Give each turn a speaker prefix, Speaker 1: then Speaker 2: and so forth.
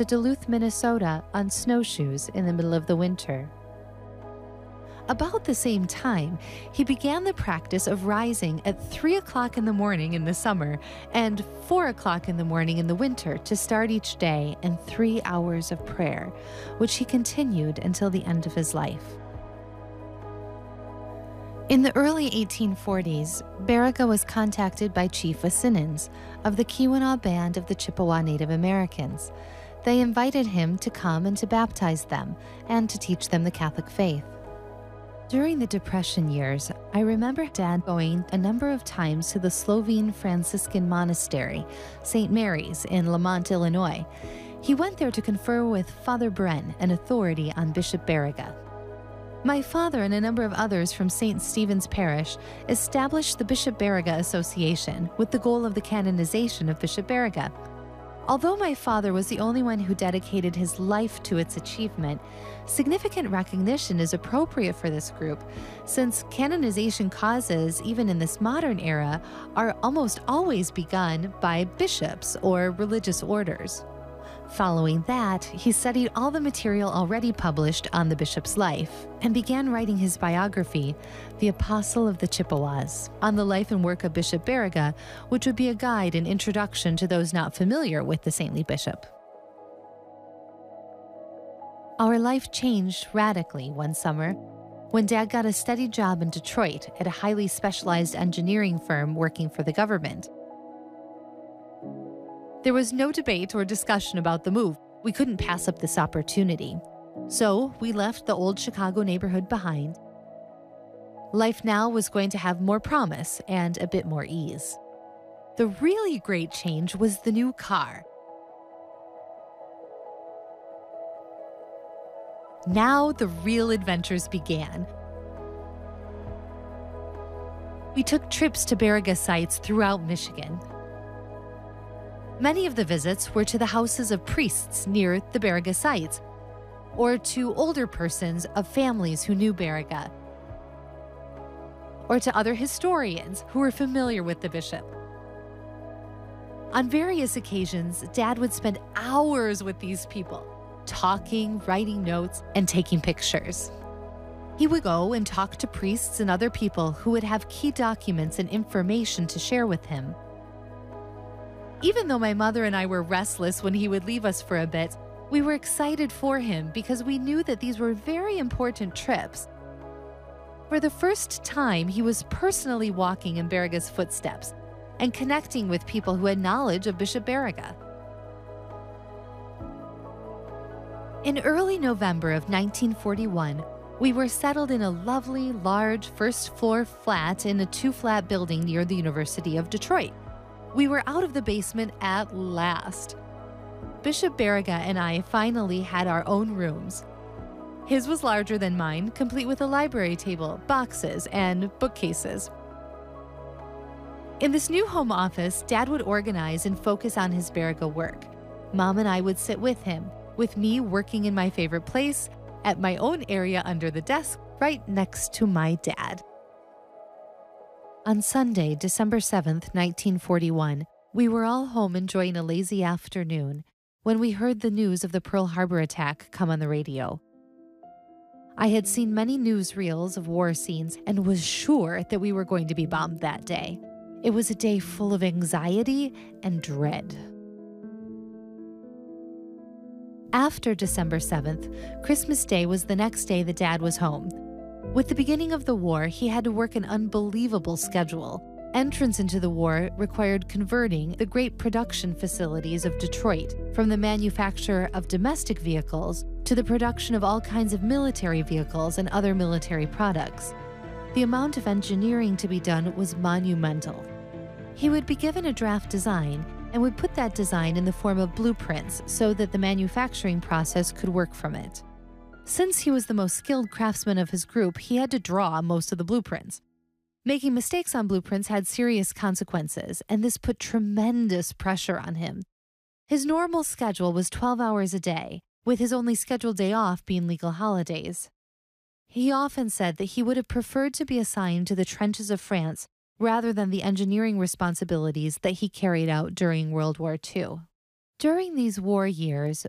Speaker 1: to Duluth, Minnesota on snowshoes in the middle of the winter. About the same time, he began the practice of rising at 3 o'clock in the morning in the summer and 4 o'clock in the morning in the winter to start each day in 3 hours of prayer, which he continued until the end of his life. In the early 1840s, Baraga was contacted by Chief Asinins of the Keweenaw Band of the Chippewa Native Americans. They invited him to come and to baptize them and to teach them the Catholic faith. During the Depression years, I remember Dad going a number of times to the Slovene Franciscan monastery, St. Mary's, in Lamont, Illinois. He went there to confer with Father Bren, an authority on Bishop Baraga. My father and a number of others from St. Stephen's Parish established the Bishop Baraga Association with the goal of the canonization of Bishop Baraga. Although my father was the only one who dedicated his life to its achievement, significant recognition is appropriate for this group, since canonization causes, even in this modern era, are almost always begun by bishops or religious orders. Following that, he studied all the material already published on the bishop's life and began writing his biography, The Apostle of the Chippewas, on the life and work of Bishop Baraga, which would be a guide and introduction to those not familiar with the saintly bishop. Our life changed radically one summer when Dad got a steady job in Detroit at a highly specialized engineering firm working for the government. There was no debate or discussion about the move. We couldn't pass up this opportunity. So we left the old Chicago neighborhood behind. Life now was going to have more promise and a bit more ease. The really great change was the new car. Now the real adventures began. We took trips to Baraga sites throughout Michigan. Many of the visits were to the houses of priests near the Baraga sites, or to older persons of families who knew Baraga, or to other historians who were familiar with the bishop. On various occasions, Dad would spend hours with these people, talking, writing notes, and taking pictures. He would go and talk to priests and other people who would have key documents and information to share with him. Even though my mother and I were restless when he would leave us for a bit, we were excited for him because we knew that these were very important trips. For the first time, he was personally walking in Baraga's footsteps and connecting with people who had knowledge of Bishop Baraga. In early November of 1941, we were settled in a lovely, large first-floor flat in a two-flat building near the University of Detroit. We were out of the basement at last. Bishop Baraga and I finally had our own rooms. His was larger than mine, complete with a library table, boxes, and bookcases. In this new home office, Dad would organize and focus on his Baraga work. Mom and I would sit with him, with me working in my favorite place, at my own area under the desk, right next to my dad. On Sunday, December 7th, 1941, we were all home enjoying a lazy afternoon when we heard the news of the Pearl Harbor attack come on the radio. I had seen many newsreels of war scenes and was sure that we were going to be bombed that day. It was a day full of anxiety and dread. After December 7th, Christmas Day was the next day that Dad was home. With the beginning of the war, he had to work an unbelievable schedule. Entrance into the war required converting the great production facilities of Detroit from the manufacture of domestic vehicles to the production of all kinds of military vehicles and other military products. The amount of engineering to be done was monumental. He would be given a draft design and would put that design in the form of blueprints so that the manufacturing process could work from it. Since he was the most skilled craftsman of his group, he had to draw most of the blueprints. Making mistakes on blueprints had serious consequences, and this put tremendous pressure on him. His normal schedule was 12 hours a day, with his only scheduled day off being legal holidays. He often said that he would have preferred to be assigned to the trenches of France rather than the engineering responsibilities that he carried out during World War II. During these war years,